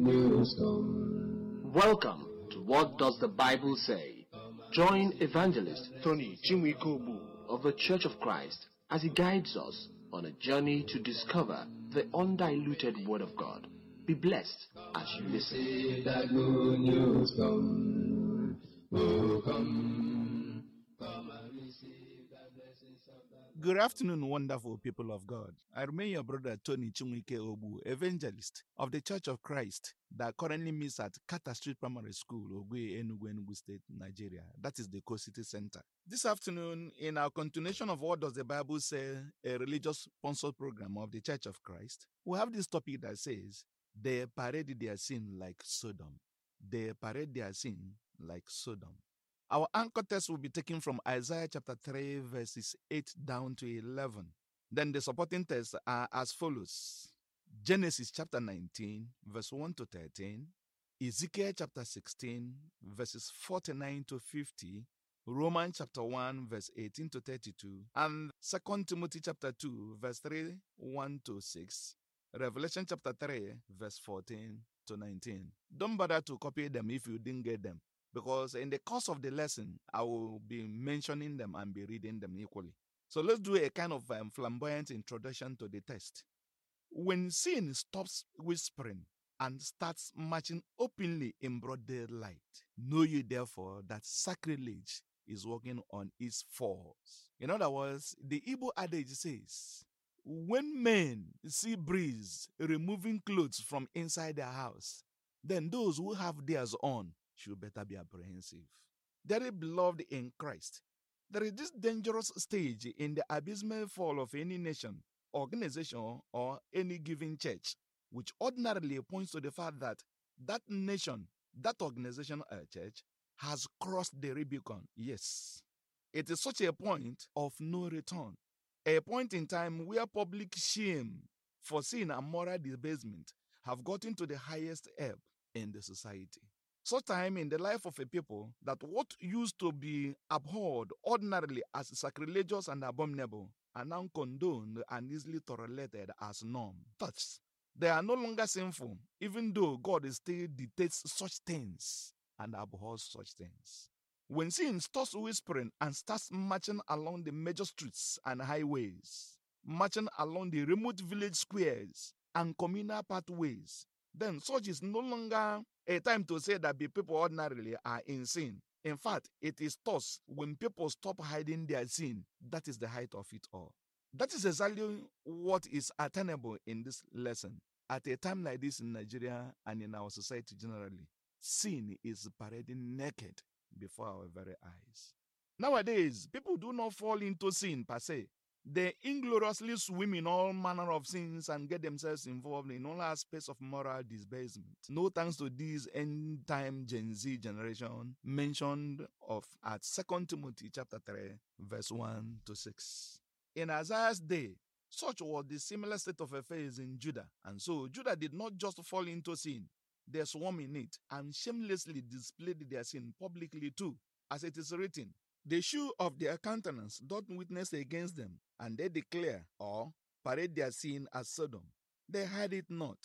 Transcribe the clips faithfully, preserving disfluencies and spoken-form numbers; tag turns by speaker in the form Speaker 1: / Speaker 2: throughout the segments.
Speaker 1: news come.
Speaker 2: Welcome to What Does the Bible Say? Join evangelist
Speaker 3: Tony Chinwike
Speaker 2: of the Church of Christ as he guides us on a journey to discover the undiluted Word of God. Be blessed as you listen.
Speaker 1: See that good news come. Oh, come. Come and receive the blessings of the
Speaker 3: Good afternoon, wonderful people of God. I remain your brother Tony Chinwike Obu, evangelist of the Church of Christ that currently meets at Kata Street Primary School, Ogwe, Enugu, Enugu State, Nigeria. That is the Co-City Center. This afternoon, in our continuation of What Does the Bible Say, a religious sponsored program of the Church of Christ, we have this topic that says, they parade their sin like Sodom. They parade their sin like Sodom. Our anchor text will be taken from Isaiah chapter three, verses eight down to eleven. Then the supporting texts are as follows. Genesis chapter nineteen, verse one to thirteen. Ezekiel chapter sixteen, verses forty-nine to fifty. Romans chapter one, verse eighteen to thirty-two. And Second Timothy chapter two, verse three, one to six. Revelation chapter three, verse fourteen to nineteen. Don't bother to copy them if you didn't get them, because in the course of the lesson, I will be mentioning them and be reading them equally. So let's do a kind of um, flamboyant introduction to the text. When sin stops whispering and starts marching openly in broad daylight, know ye therefore that sacrilege is working on its falls. In other words, the Igbo adage says, when men see breeze removing clothes from inside their house, then those who have theirs on should better be apprehensive. Dearly beloved in Christ, there is this dangerous stage in the abysmal fall of any nation, organization, or any given church, which ordinarily points to the fact that that nation, that organization or church has crossed the Rubicon. Yes, it is such a point of no return, a point in time where public shame for sin and moral debasement have gotten to the highest ebb in the society. Such time in the life of a people that what used to be abhorred ordinarily as sacrilegious and abominable are now condoned and easily tolerated as norm. Thus, they are no longer sinful, even though God still dictates such things and abhors such things. When sin starts whispering and starts marching along the major streets and highways, marching along the remote village squares and communal pathways, then such is no longer a time to say that the people ordinarily are in sin. In fact, it is thus when people stop hiding their sin, that is the height of it all. That is exactly what is attainable in this lesson. At a time like this in Nigeria and in our society generally, sin is parading naked before our very eyes. Nowadays, people do not fall into sin per se. They ingloriously swim in all manner of sins and get themselves involved in all aspects of moral debasement. No thanks to this end-time Gen Z generation mentioned of at Second Timothy chapter three, verse one to six. In Isaiah's day, such was the similar state of affairs in Judah. And so Judah did not just fall into sin. They swam in it and shamelessly displayed their sin publicly too, as it is written, the shoe of their countenance doth witness against them, and they declare or parade their sin as Sodom. They hide it not.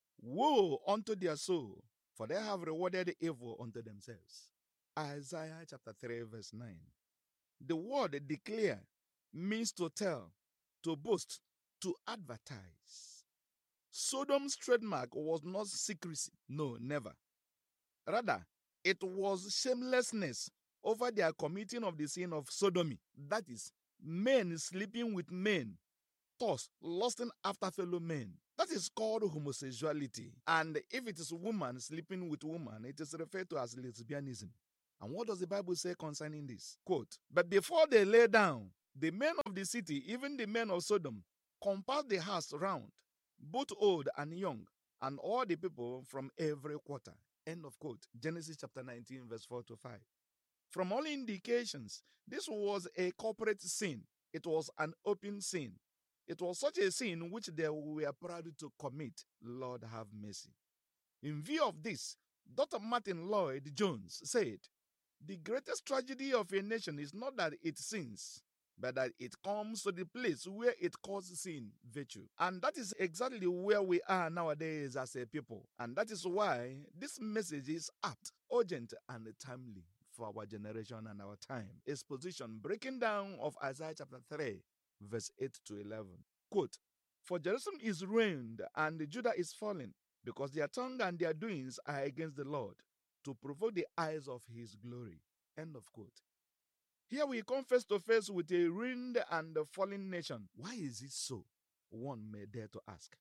Speaker 3: Woe unto their soul, for they have rewarded evil unto themselves. Isaiah chapter three, verse nine. The word declare means to tell, to boast, to advertise. Sodom's trademark was not secrecy. No, never. Rather, it was shamelessness over their committing of the sin of sodomy. That is, men sleeping with men, thus lusting after fellow men. That is called homosexuality. And if it is woman sleeping with woman, it is referred to as lesbianism. And what does the Bible say concerning this? Quote, but before they lay down, the men of the city, even the men of Sodom, compassed the house round, both old and young, and all the people from every quarter. End of quote. Genesis chapter nineteen, verse four to five. From all indications, this was a corporate sin. It was an open sin. It was such a sin which they were proud to commit. Lord have mercy. In view of this, Doctor Martin Lloyd Jones said, the greatest tragedy of a nation is not that it sins, but that it comes to the place where it calls sin virtue. And that is exactly where we are nowadays as a people. And that is why this message is apt, urgent, and timely for our generation and our time. Exposition, breaking down of Isaiah chapter three, verse eight to eleven. Quote, "For Jerusalem is ruined and Judah is fallen, because their tongue and their doings are against the Lord, to provoke the eyes of his glory." End of quote. Here we come face to face with a ruined and fallen nation. Why is it so? One may dare to ask.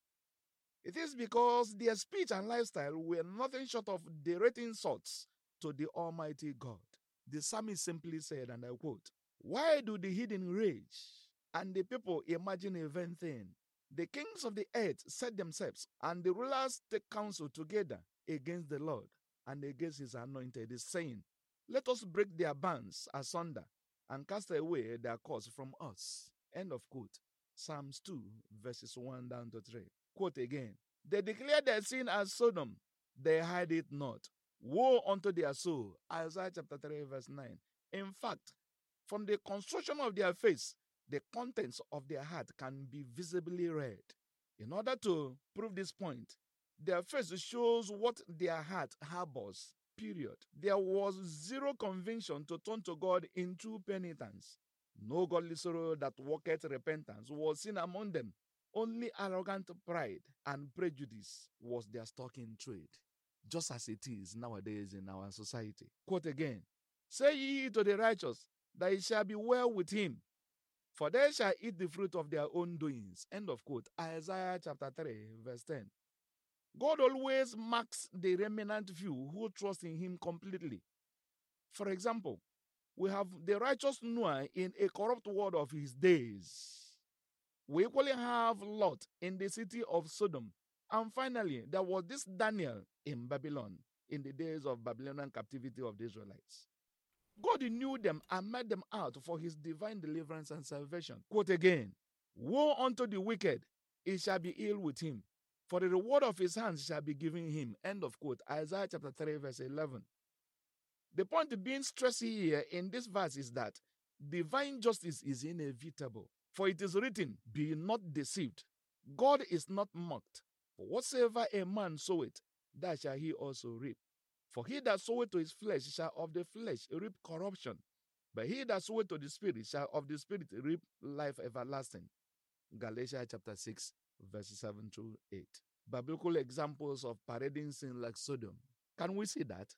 Speaker 3: It is because their speech and lifestyle were nothing short of direct insults to the Almighty God. The psalmist simply said, and I quote, "Why do the heathen rage and the people imagine a vain thing? The kings of the earth set themselves, and the rulers take counsel together against the Lord and against his anointed, saying, Let us break their bands asunder and cast away their cords from us." End of quote. Psalms two, verses one down to three. Quote again. "They declare their sin as Sodom, they hide it not. Woe unto their soul." Isaiah chapter three, verse nine. In fact, from the construction of their face, the contents of their heart can be visibly read. In order to prove this point, their face shows what their heart harbors. Period. There was zero conviction to turn to God in true penitence. No godly sorrow that worketh repentance was seen among them. Only arrogant pride and prejudice was their stock in trade, just as it is nowadays in our society. Quote again, "Say ye to the righteous, that it shall be well with him, for they shall eat the fruit of their own doings." End of quote. Isaiah chapter three, verse ten. God always marks the remnant few who trust in him completely. For example, we have the righteous Noah in a corrupt world of his days. We equally have Lot in the city of Sodom. And finally, there was this Daniel in Babylon in the days of Babylonian captivity of the Israelites. God knew them and made them out for his divine deliverance and salvation. Quote again, "Woe unto the wicked, it shall be ill with him, for the reward of his hands shall be given him." End of quote. Isaiah chapter three, verse eleven. The point being stressed here in this verse is that divine justice is inevitable. For it is written, "Be not deceived. God is not mocked. For whatsoever a man soweth, that shall he also reap. For he that soweth to his flesh shall of the flesh reap corruption, but he that soweth to the Spirit shall of the Spirit reap life everlasting." Galatians chapter six, verses seven through eight. Biblical examples of parading sin like Sodom. Can we see that?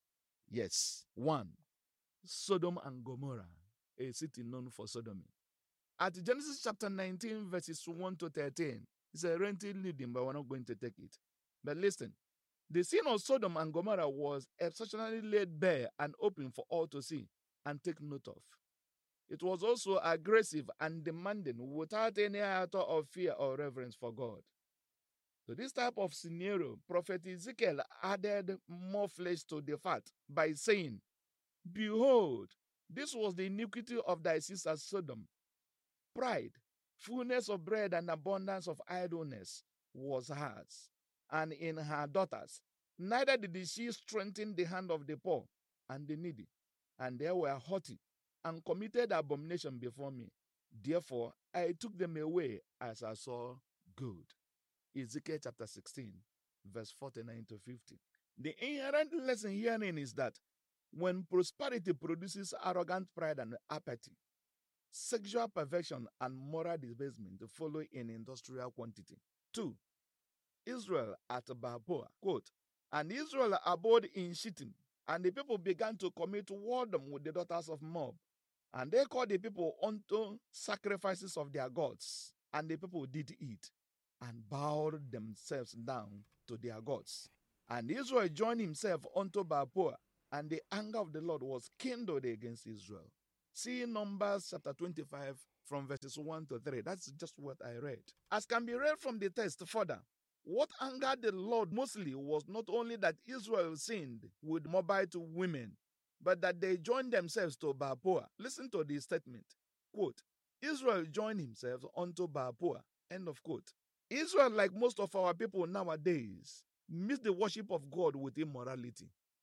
Speaker 3: Yes. One, Sodom and Gomorrah, a city known for sodomy. At Genesis chapter nineteen, verses one to thirteen, it's a rented leading, but we're not going to take it. But listen, the sin of Sodom and Gomorrah was exceptionally laid bare and open for all to see and take note of. It was also aggressive and demanding without any iota of fear or reverence for God. To this type of scenario, Prophet Ezekiel added more flesh to the fat by saying, "Behold, this was the iniquity of thy sister Sodom. Pride, fullness of bread, and abundance of idleness was hers, and in her daughters. Neither did she strengthen the hand of the poor and the needy, and they were haughty, and committed abomination before me. Therefore I took them away as I saw good." Ezekiel chapter sixteen, verse forty-nine to fifty. The inherent lesson herein is that when prosperity produces arrogant pride and apathy, sexual perversion and moral debasement follow in industrial quantity. Two, Israel at Balboa. Quote, "And Israel abode in Shittim, and the people began to commit whoredom with the daughters of Moab. And they called the people unto sacrifices of their gods, and the people did eat, and bowed themselves down to their gods. And Israel joined himself unto Balboa, and the anger of the Lord was kindled against Israel." See Numbers chapter twenty-five from verses one to three. That's just what I read. As can be read from the text further, what angered the Lord mostly was not only that Israel sinned with Moabite women, but that they joined themselves to Balboa. Listen to this statement. Quote, "Israel joined himself unto Balboa." End of quote. Israel, like most of our people nowadays, mixed the worship of God with immorality.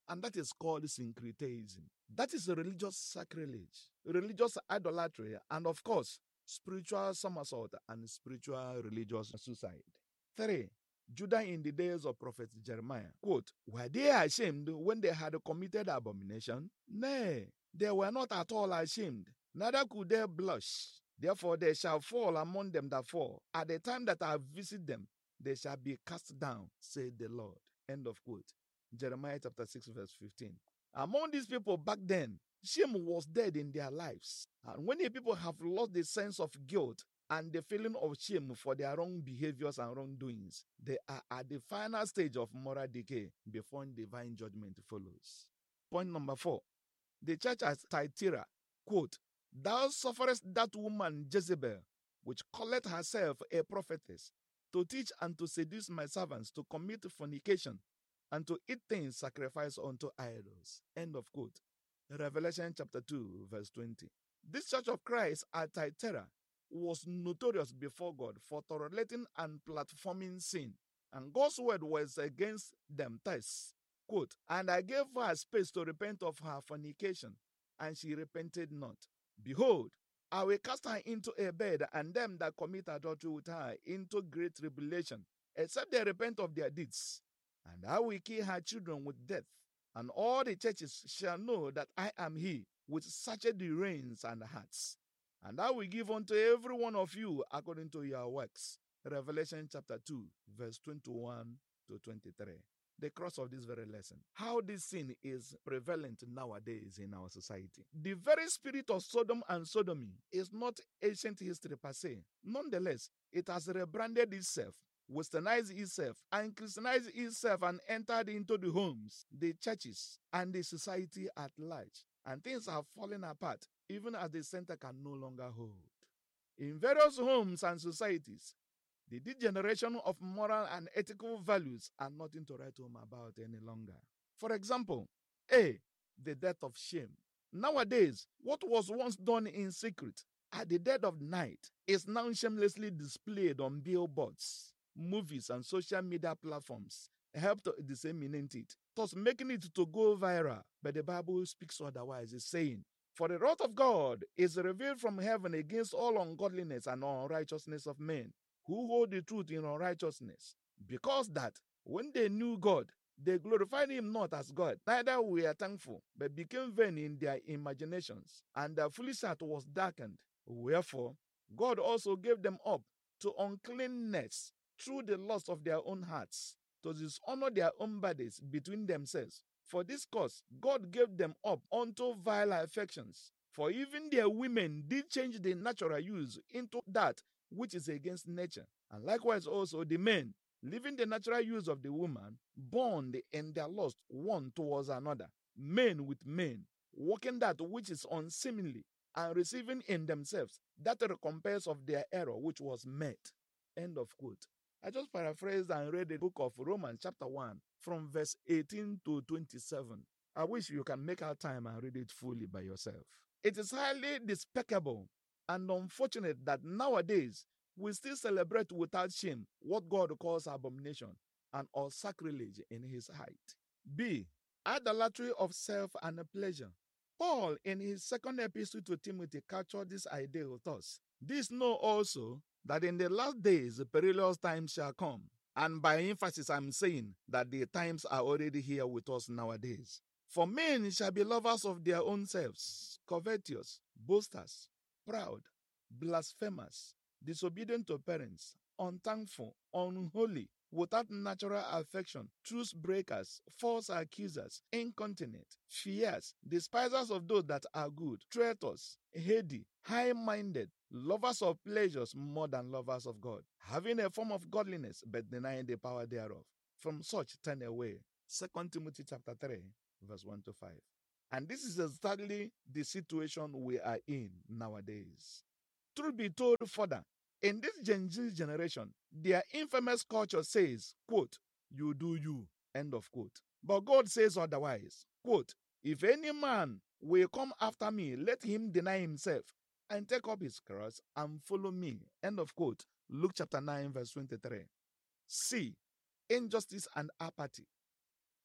Speaker 3: and that is called syncretism. That is a religious sacrilege, religious idolatry, and of course, spiritual somersault and spiritual religious suicide. Three, Judah in the days of prophet Jeremiah. Quote, were they ashamed when they had committed abomination? Nay, they were not at all ashamed, neither could they blush. Therefore they shall fall among them that fall. At the time that I visit them, they shall be cast down, said the Lord. End of quote. Jeremiah chapter six, verse fifteen. Among these people back then, shame was dead in their lives. And when the people have lost the sense of guilt and the feeling of shame for their wrong behaviors and wrongdoings, they are at the final stage of moral decay before divine judgment follows. Point number four. The church at Thyatira, quote, thou sufferest that woman Jezebel, which calleth herself a prophetess, to teach and to seduce my servants to commit fornication and to eat things sacrificed unto idols. End of quote. Revelation chapter two, verse twenty. This church of Christ at Thyatira was notorious before God for tolerating and platforming sin, and God's word was against them thus, quote, and I gave her space to repent of her fornication, and she repented not. Behold, I will cast her into a bed, and them that commit adultery with her into great tribulation, except they repent of their deeds. And I will kill her children with death, and all the churches shall know that I am he, which searcheth the reins and the hearts. And I will give unto every one of you according to your works. Revelation chapter two, verse twenty-one to twenty-three. The cross of this very lesson. How this sin is prevalent nowadays in our society. The very spirit of Sodom and sodomy is not ancient history per se. Nonetheless, it has rebranded itself, westernized itself, and Christianized itself and entered into the homes, the churches, and the society at large. And things are falling apart, even as the center can no longer hold. In various homes and societies, the degeneration of moral and ethical values are nothing to write home about any longer. For example, A. The death of shame. Nowadays, what was once done in secret at the dead of night is now shamelessly displayed on billboards, movies, and social media platforms help to disseminate it, thus making it to go viral. But the Bible speaks otherwise, it's saying, for the wrath of God is revealed from heaven against all ungodliness and unrighteousness of men, who hold the truth in unrighteousness, because that when they knew God, they glorified him not as God, neither were thankful, but became vain in their imaginations, and their foolish heart was darkened. Wherefore, God also gave them up to uncleanness through the lust of their own hearts, to dishonor their own bodies between themselves. For this cause, God gave them up unto vile affections. For even their women did change the natural use into that which is against nature. And likewise also the men, leaving the natural use of the woman, bond in their lust one towards another, men with men, working that which is unseemly, and receiving in themselves that recompense of their error which was met. End of quote. I just paraphrased and read the book of Romans chapter one from verse eighteen to twenty-seven. I wish you can make out time and read it fully by yourself. It is highly despicable and unfortunate that nowadays we still celebrate without shame what God calls abomination and or sacrilege in his height. B. Idolatry of self and pleasure. Paul, in his second epistle to Timothy, captured this idea with us. This know also that in the last days perilous times shall come. And by emphasis, I'm saying that the times are already here with us nowadays. For men shall be lovers of their own selves, covetous, boasters, proud, blasphemous, disobedient to parents, unthankful, unholy, without natural affection, truce breakers, false accusers, incontinent, fierce, despisers of those that are good, traitors, heady, high-minded, lovers of pleasures more than lovers of God, having a form of godliness but denying the power thereof. From such turn away. Second Timothy chapter three, verse one to five. And this is exactly the situation we are in nowadays. Truth be told further, in this Gen Z generation, their infamous culture says, quote, you do you, end of quote. But God says otherwise, quote, if any man will come after me, let him deny himself and take up his cross and follow me, end of quote. Luke chapter nine, verse twenty-three. C. Injustice and apathy.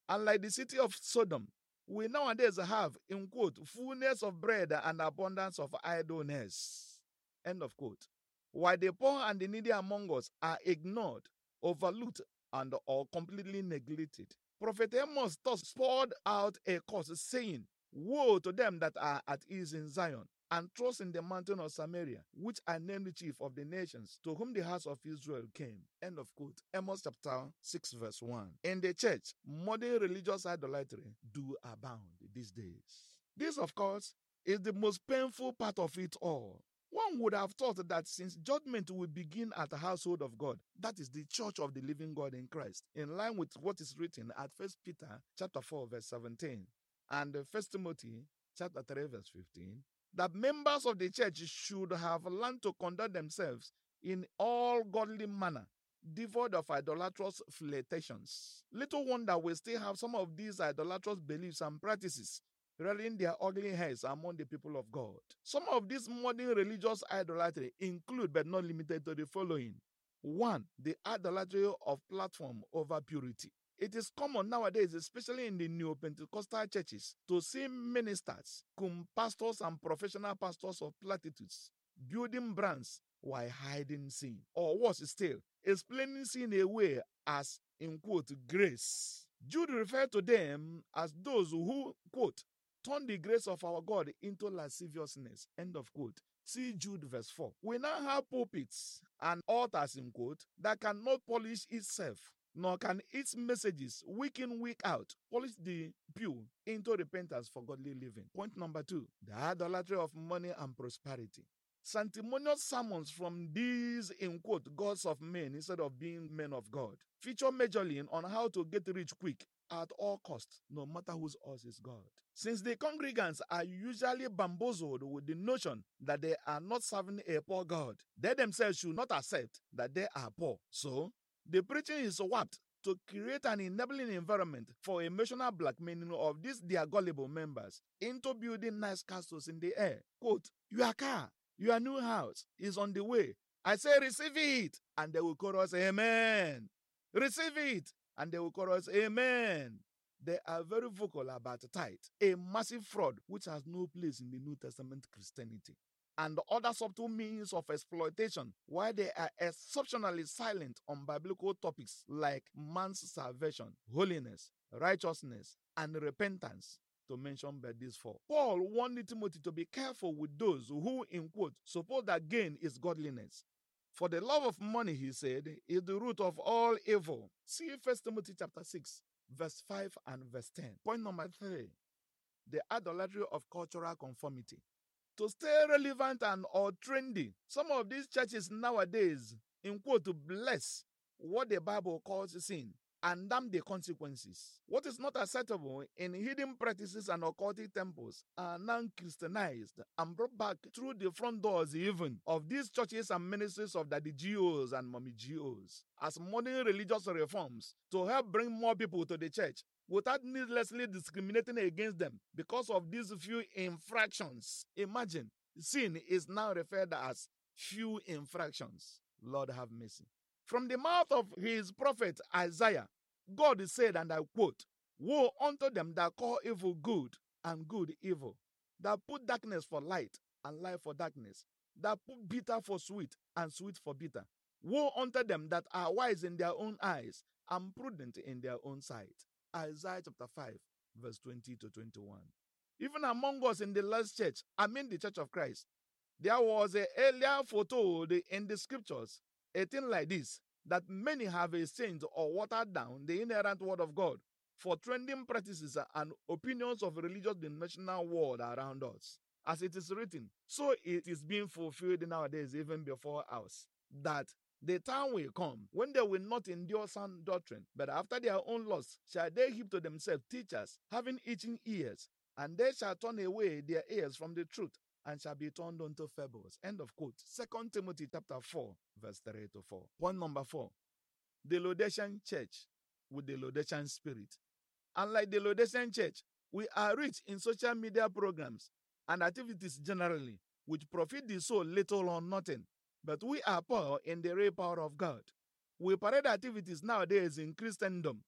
Speaker 3: Unlike the city of Sodom, we nowadays have, in quote, fullness of bread and abundance of idleness. End of quote. While the poor and the needy among us are ignored, overlooked, and or completely neglected. Prophet Amos thus poured out a curse, saying, woe to them that are at ease in Zion, and trust in the mountain of Samaria, which I named the chief of the nations, to whom the house of Israel came. End of quote. Amos chapter six, verse one. In the church, modern religious idolatry do abound these days. This, of course, is the most painful part of it all. One would have thought that since judgment will begin at the household of God, that is the church of the living God in Christ, in line with what is written at First Peter chapter four, verse seventeen, and First Timothy chapter three, verse fifteen, that members of the church should have learned to conduct themselves in all godly manner, devoid of idolatrous flirtations. Little wonder we still have some of these idolatrous beliefs and practices rearing their ugly heads among the people of God. Some of these modern religious idolatry include, but not limited to, the following. One, the idolatry of platform over purity. It is common nowadays, especially in the neo-Pentecostal churches, to see ministers, cum pastors and professional pastors of platitudes, building brands while hiding sin. Or worse still, explaining sin away as, in quote, grace. Jude referred to them as those who, quote, turn the grace of our God into lasciviousness, end of quote. See Jude verse four. We now have pulpits and altars, in quote, that cannot polish itself, nor can its messages, week in, week out, polish the pew into repentance for godly living. Point number two, the idolatry of money and prosperity. Sanctimonious sermons from these, in quote, gods of men instead of being men of God feature majorly on how to get rich quick at all costs, no matter whose us is God. Since the congregants are usually bamboozled with the notion that they are not serving a poor God, they themselves should not accept that they are poor. So, the preaching is warped to create an enabling environment for emotional blackmailing of these their gullible members into building nice castles in the air. Quote, your car, your new house is on the way. I say receive it, and they will chorus amen. Receive it, and they will chorus amen. They are very vocal about tithe, a massive fraud which has no place in the New Testament Christianity, and other subtle means of exploitation, while they are exceptionally silent on biblical topics like man's salvation, holiness, righteousness, and repentance, to mention but these four. Paul wanted Timothy to be careful with those who, in quote, suppose that gain is godliness. For the love of money, he said, is the root of all evil. See First Timothy chapter six, verse five and verse ten. Point number three, the idolatry of cultural conformity. To stay relevant and or trendy, some of these churches nowadays, in quote, bless what the Bible calls sin and damn the consequences. What is not acceptable in hidden practices and occultic temples are now Christianized and brought back through the front doors even of these churches and ministries of Daddy G Os and Mommy G Os as modern religious reforms to help bring more people to the church without needlessly discriminating against them because of these few infractions. Imagine, sin is now referred as few infractions. Lord have mercy. From the mouth of his prophet Isaiah, God said, and I quote, woe unto them that call evil good and good evil, that put darkness for light and light for darkness, that put bitter for sweet and sweet for bitter. Woe unto them that are wise in their own eyes and prudent in their own sight. Isaiah chapter five, verse twenty to twenty-one. Even among us in the last church, I mean the Church of Christ, there was a earlier foretold in the scriptures, a thing like this, that many have exchanged or watered down the inerrant word of God for trending practices and opinions of religious denominational world around us. As it is written, so it is being fulfilled nowadays even before us, that the time will come when they will not endure sound doctrine, but after their own lusts shall they heap to themselves teachers having itching ears, and they shall turn away their ears from the truth and shall be turned unto fables. End of quote. Second Timothy chapter four, verse three to four. Point number four, the Laodicean church with the Laodicean spirit. Unlike the Laodicean church, we are rich in social media programs and activities generally, which profit the soul little or nothing. But we are poor in the real power of God. We parade activities nowadays in Christendom,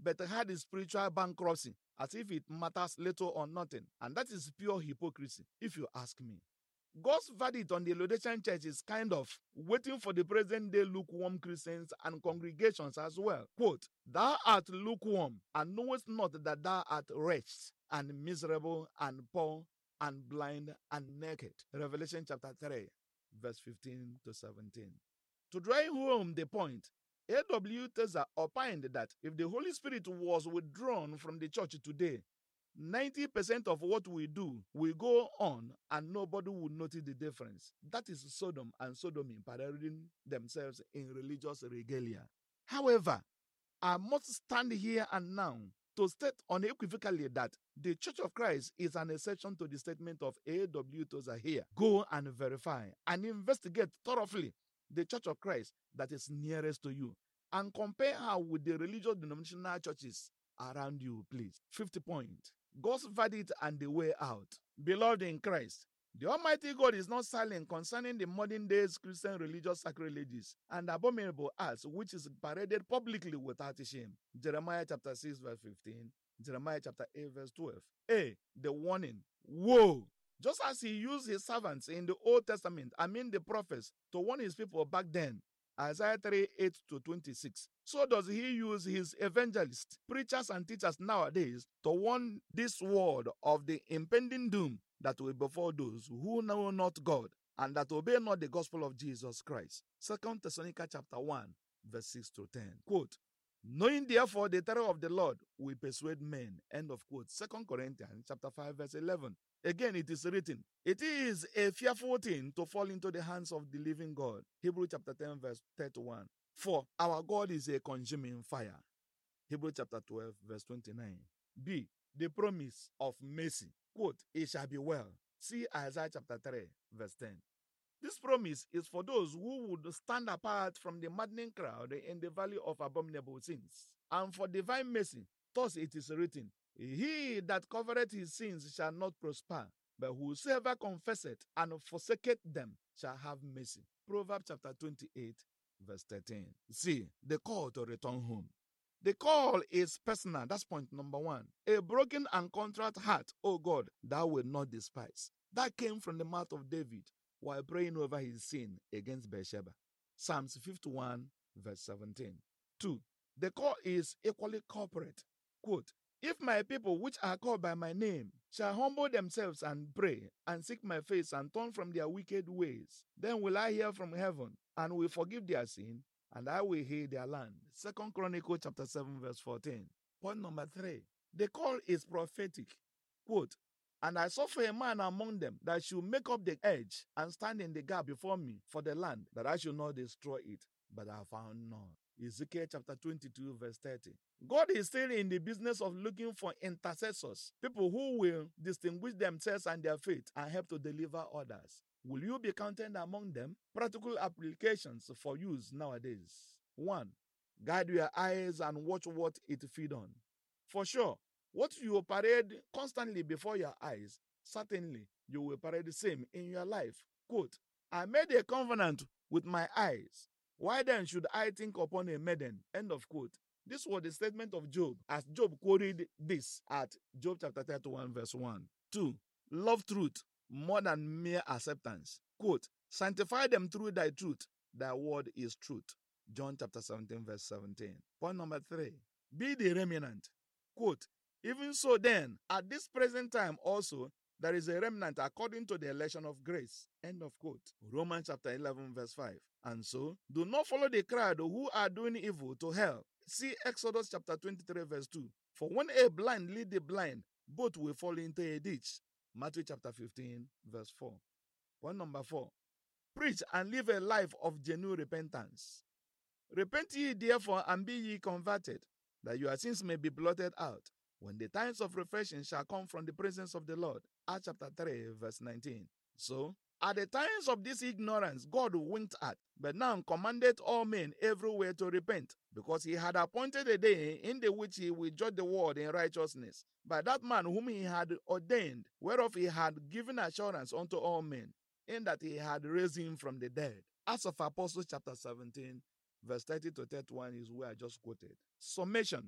Speaker 3: but had a spiritual bankruptcy, as if it matters little or nothing. And that is pure hypocrisy, if you ask me. God's verdict on the Laodicean church is kind of waiting for the present day lukewarm Christians and congregations as well. Quote, "Thou art lukewarm, and knowest not that thou art wretched, and miserable, and poor, and blind, and naked." Revelation chapter three, verse fifteen to seventeen. To drive home the point, A W Tozer opined that if the Holy Spirit was withdrawn from the church today, ninety percent of what we do will go on and nobody will notice the difference. That is Sodom and Sodomy parading themselves in religious regalia. However, I must stand here and now to state unequivocally that the Church of Christ is an exception to the statement of A W Tozer here. Go and verify and investigate thoroughly the Church of Christ that is nearest to you and compare her with the religious denominational churches around you, please. Fifth point. God's verdict and the way out. Beloved in Christ, the Almighty God is not silent concerning the modern day's Christian religious sacrileges and abominable acts which is paraded publicly without shame. Jeremiah chapter six verse fifteen, Jeremiah chapter eight verse twelve. A. The warning. Woe! Just as he used his servants in the Old Testament, I mean the prophets, to warn his people back then, Isaiah three eight to twenty-six. So does he use his evangelists, preachers, and teachers nowadays to warn this world of the impending doom that will befall those who know not God and that obey not the gospel of Jesus Christ. Second Thessalonians chapter one, verse six to ten. Quote, "Knowing therefore the terror of the Lord will persuade men." End of quote. Second Corinthians chapter five, verse eleven. Again, it is written, "It is a fearful thing to fall into the hands of the living God." Hebrews chapter ten, verse thirty-one. "For our God is a consuming fire." Hebrews chapter twelve, verse twenty-nine. B. The promise of mercy. Quote, "It shall be well." See Isaiah chapter three, verse ten. This promise is for those who would stand apart from the maddening crowd in the valley of abominable sins. And for divine mercy, thus it is written, "He that covereth his sins shall not prosper, but whosoever confesseth and forsaketh them shall have mercy." Proverbs chapter twenty-eight, verse thirteen. See, the call to return home. The call is personal. That's point number one. A broken and contrite heart, O God, thou wilt not despise. That came from the mouth of David while praying over his sin against Bathsheba. Psalms fifty-one, verse seventeen. Two. The call is equally corporate. Quote, "If my people which are called by my name shall humble themselves and pray and seek my face and turn from their wicked ways, then will I hear from heaven and will forgive their sin and I will heal their land." Second Chronicles chapter seven, verse fourteen. Point number three. The call is prophetic. Quote, "And I saw for a man among them that should make up the edge and stand in the gap before me for the land, that I should not destroy it, but I found none." Ezekiel chapter twenty-two, verse thirty. God is still in the business of looking for intercessors, people who will distinguish themselves and their faith and help to deliver others. Will you be counted among them? Practical applications for use nowadays. One. Guide your eyes and watch what it feeds on. For sure, what you parade constantly before your eyes, certainly you will parade the same in your life. Quote, "I made a covenant with my eyes. Why then should I think upon a maiden?" End of quote. This was the statement of Job, as Job quoted this at Job chapter thirty-one, verse one. Two. Love truth more than mere acceptance. Quote, "Sanctify them through thy truth. Thy word is truth." John chapter seventeen, verse seventeen. Point number three. Be the remnant. Quote, "Even so then, at this present time also, there is a remnant according to the election of grace." End of quote. Romans chapter eleven, verse five. And so, do not follow the crowd who are doing evil to hell. See Exodus chapter twenty-three, verse two. "For when a blind lead the blind, both will fall into a ditch." Matthew chapter fifteen, verse four. Point number four. Preach and live a life of genuine repentance. "Repent ye therefore and be ye converted, that your sins may be blotted out, when the times of refreshing shall come from the presence of the Lord." Acts chapter three, verse nineteen. So, at the times of this ignorance, God winked at, but now commanded all men everywhere to repent, because he had appointed a day in the which he will judge the world in righteousness, by that man whom he had ordained, whereof he had given assurance unto all men, in that he had raised him from the dead. Acts of Apostles chapter seventeen, verse thirty to thirty-one is where I just quoted. Summation.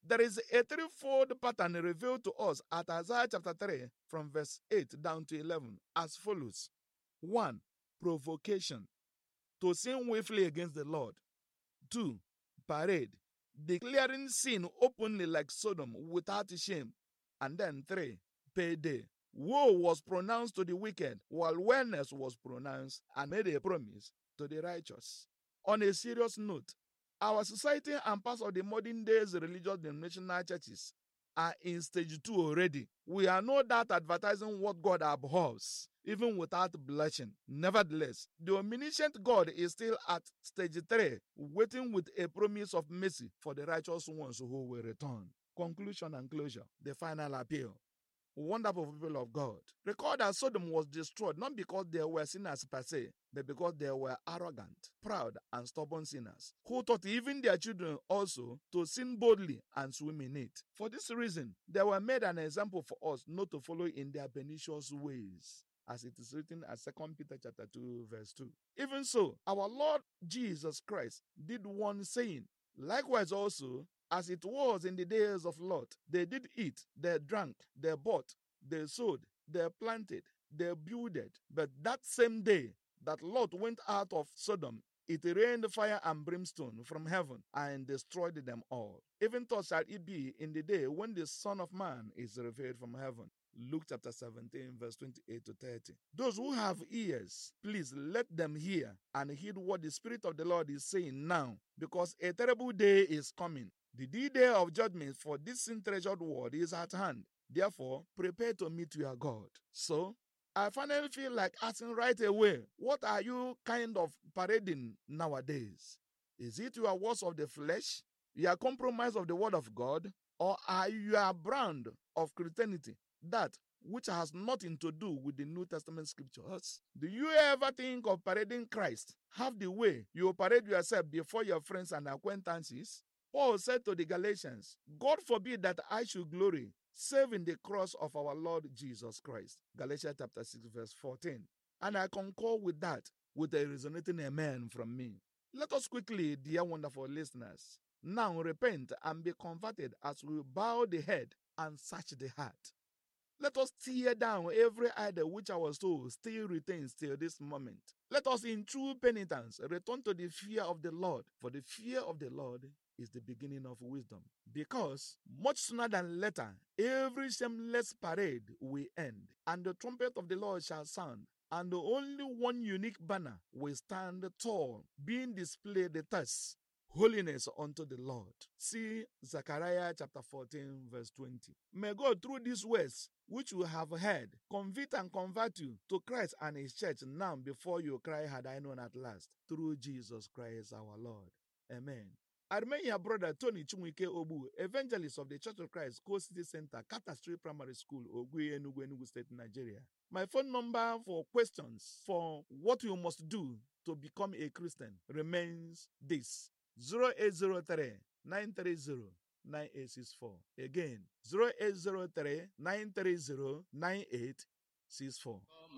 Speaker 3: There is a threefold pattern revealed to us at Isaiah chapter three from verse eight down to eleven as follows. one. Provocation, to sin willfully against the Lord. two. Parade, declaring sin openly like Sodom without shame. And then three. Payday, woe was pronounced to the wicked while wellness was pronounced and made a promise to the righteous. On a serious note, our society and parts of the modern days religious denominational churches are in stage two already. We are no doubt advertising what God abhors, even without blushing. Nevertheless, the omniscient God is still at stage three, waiting with a promise of mercy for the righteous ones who will return. Conclusion and closure, the final appeal. Wonderful people of God, recall that Sodom was destroyed not because they were sinners per se, but because they were arrogant, proud, and stubborn sinners who taught even their children also to sin boldly and swim in it. For this reason, they were made an example for us not to follow in their pernicious ways, as it is written at Second Peter chapter two, verse two. Even so, our Lord Jesus Christ did one saying, likewise also, as it was in the days of Lot, they did eat, they drank, they bought, they sowed, they planted, they builded. But that same day that Lot went out of Sodom, it rained fire and brimstone from heaven and destroyed them all. Even thus shall it be in the day when the Son of Man is revealed from heaven. Luke chapter seventeen, verse twenty-eight to thirty. Those who have ears, please let them hear and heed what the Spirit of the Lord is saying now, because a terrible day is coming. The D-Day of judgment for this sin-treasured world is at hand. Therefore, prepare to meet your God. So, I finally feel like asking right away, what are you kind of parading nowadays? Is it your works of the flesh, your compromise of the word of God, or are you a brand of Christianity, that which has nothing to do with the New Testament scriptures? Do you ever think of parading Christ half the way you parade yourself before your friends and acquaintances? Paul said to the Galatians, God forbid that I should glory, save in the cross of our Lord Jesus Christ. Galatians chapter six, verse fourteen. And I concur with that, with a resonating amen from me. Let us quickly, dear wonderful listeners, now repent and be converted as we bow the head and search the heart. Let us tear down every idol which our soul still retains till this moment. Let us in true penitence return to the fear of the Lord, for the fear of the Lord is the beginning of wisdom. Because much sooner than later, every shameless parade will end, and the trumpet of the Lord shall sound, and the only one unique banner will stand tall, being displayed thus: holiness unto the Lord. See Zechariah chapter fourteen, verse twenty. May God, through these words which you have heard, convict and convert you to Christ and His church now before you cry, had I known at last, through Jesus Christ our Lord. Amen. I remain your brother Tony Chumwike Obu, evangelist of the Church of Christ, Coast City Center, Carter Street Primary School, Ogwe, Enugu, Enugu State, Nigeria. My phone number for questions for what you must do to become a Christian remains this: zero eight zero three, nine three zero, nine eight six four. Again, zero eight zero three, nine three zero, nine eight six four.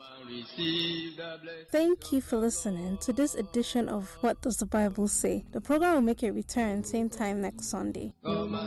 Speaker 4: Thank you for listening to this edition of What Does the Bible Say? The program will make a return same time next Sunday.